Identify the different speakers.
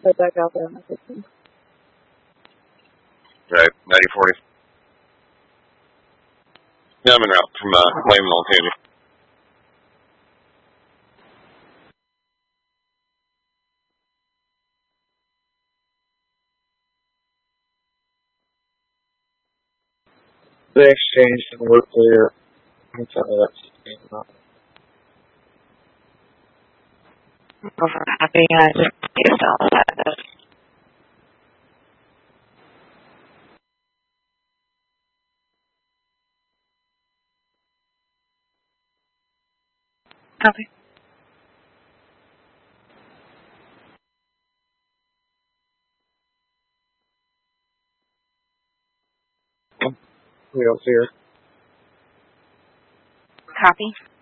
Speaker 1: head back out there on the 15th.
Speaker 2: Right, 9040. Yeah, I'm en route from Lehman to Canyon.
Speaker 3: The exchange didn't work clear. I'm sorry, that's not.
Speaker 4: Overlapping, I just used all of that. Copy.
Speaker 3: We don't see her.
Speaker 4: Copy.